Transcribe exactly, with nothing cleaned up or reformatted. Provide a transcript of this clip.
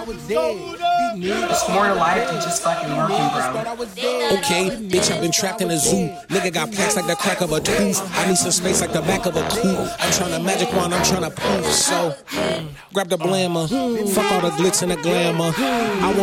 It's more to life than just fucking working, bro. Okay, bitch, I've been trapped in a zoo. Nigga got plaques like the crack of a tooth. I need some space like the back of a coupe. I'm tryna magic wand, I'm tryna poof. So, grab the blammer. Fuck all the glitz and the glamour. I want